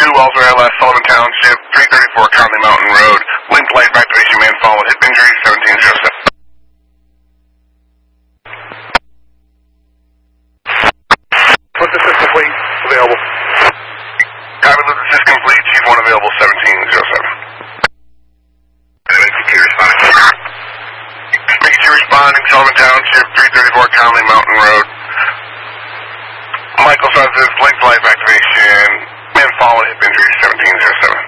Walter LS, Sullivan Township, 334 Conley Mountain Road. Link light activation, man fall with hip injury, 1707. Put the system complete, available. Copy, the system complete, Chief 1 available, 1707. Making you responding, Sullivan Township, 334 Conley Mountain Road. Michael says this, link light activation, man fall with hip injury, 1707.